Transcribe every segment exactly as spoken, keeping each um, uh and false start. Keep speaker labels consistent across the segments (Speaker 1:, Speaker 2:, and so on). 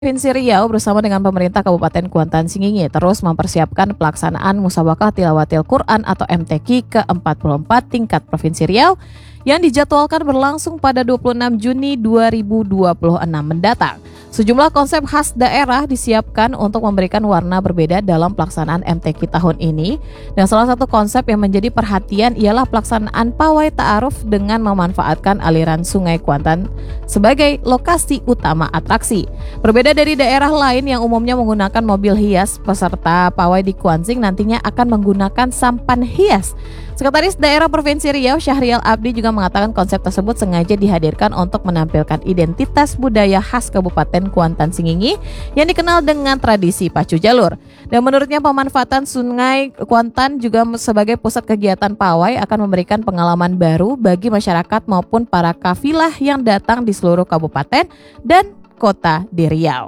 Speaker 1: Provinsi Riau bersama dengan pemerintah Kabupaten Kuantan Singingi terus mempersiapkan pelaksanaan Musabaqah Tilawatil Quran atau M T Q ke empat puluh empat tingkat Provinsi Riau yang dijadwalkan berlangsung pada dua puluh enam Juni dua ribu dua puluh enam mendatang. Sejumlah konsep khas daerah disiapkan untuk memberikan warna berbeda dalam pelaksanaan M T Q tahun ini. Dan salah satu konsep yang menjadi perhatian ialah pelaksanaan pawai ta'aruf dengan memanfaatkan aliran Sungai Kuantan sebagai lokasi utama atraksi. Berbeda dari daerah lain yang umumnya menggunakan mobil hias, peserta pawai di Kuanzing nantinya akan menggunakan sampan hias. Sekretaris Daerah Provinsi Riau Syahrial Abdi juga mengatakan konsep tersebut sengaja dihadirkan untuk menampilkan identitas budaya khas Kabupaten Kuantan Singingi yang dikenal dengan tradisi pacu jalur. Dan menurutnya pemanfaatan Sungai Kuantan juga sebagai pusat kegiatan pawai akan memberikan pengalaman baru bagi masyarakat maupun para kafilah yang datang di seluruh kabupaten dan kota di Riau.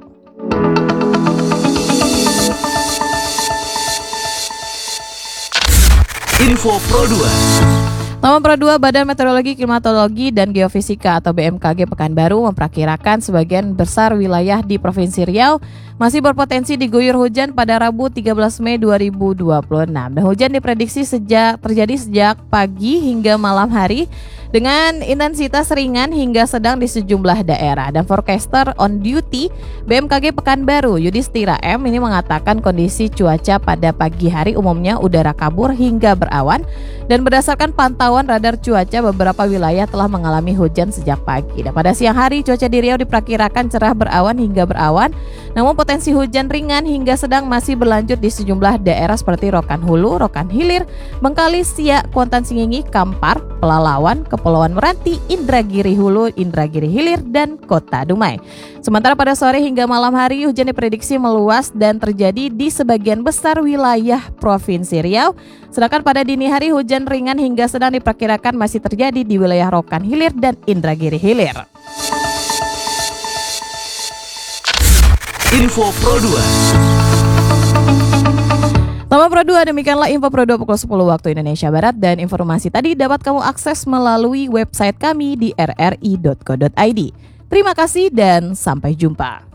Speaker 2: Info Pro dua.
Speaker 1: Taman Pro dua Badan Meteorologi, Klimatologi, dan Geofisika atau B M K G Pekanbaru memperkirakan sebagian besar wilayah di Provinsi Riau masih berpotensi diguyur hujan pada Rabu tiga belas Mei dua ribu dua puluh enam. Dan hujan diprediksi sejak terjadi sejak pagi hingga malam hari dengan intensitas ringan hingga sedang di sejumlah daerah. Dan forecaster on duty B M K G Pekanbaru Yudhistira M ini mengatakan kondisi cuaca pada pagi hari umumnya udara kabur hingga berawan, dan berdasarkan pantauan radar cuaca beberapa wilayah telah mengalami hujan sejak pagi. Dan pada siang hari cuaca di Riau diperkirakan cerah berawan hingga berawan, namun potensi hujan ringan hingga sedang masih berlanjut di sejumlah daerah seperti Rokan Hulu, Rokan Hilir, Bengkali, Siak, Kuantan Singingi, Kampar, Pelalawan, Kepulauan Meranti, Indragiri Hulu, Indragiri Hilir, dan Kota Dumai. Sementara pada sore hingga malam hari hujan diprediksi meluas dan terjadi di sebagian besar wilayah Provinsi Riau. Sedangkan pada dini hari hujan ringan hingga sedang diperkirakan masih terjadi di wilayah Rokan Hilir dan Indragiri Hilir.
Speaker 2: Info Pro dua.
Speaker 1: Taman Pro dua, demikianlah info Pro dua pukul sepuluh waktu Indonesia Barat, dan informasi tadi dapat kamu akses melalui website kami di r r i dot co dot i d. Terima kasih dan sampai jumpa.